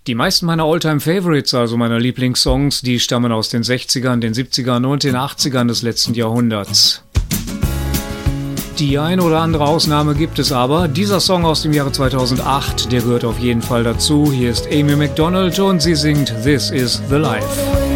Die meisten meiner All-Time-Favorites, also meiner Lieblingssongs, die stammen aus den 60ern, den 70ern und den 80ern des letzten Jahrhunderts. Die ein oder andere Ausnahme gibt es aber. Dieser Song aus dem Jahre 2008, der gehört auf jeden Fall dazu. Hier ist Amy Macdonald und sie singt This Is The Life.